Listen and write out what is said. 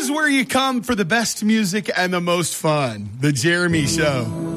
is where you come for the best music and the most fun. The Jeremy Show.